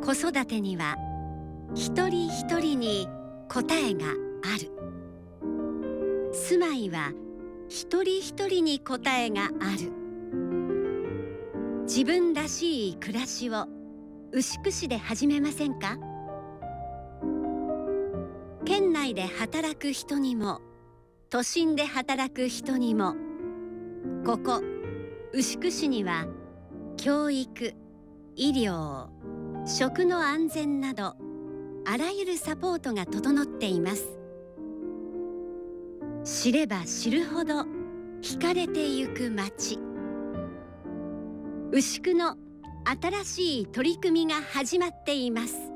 子育てには一人一人に答えがある。住まいは一人一人に答えがある。自分らしい暮らしを牛久市で始めませんか？県内で働く人にも都心で働く人にも、ここ牛久市には教育、医療、食の安全などあらゆるサポートが整っています。知れば知るほど惹かれてゆく街。牛久の新しい取り組みが始まっています。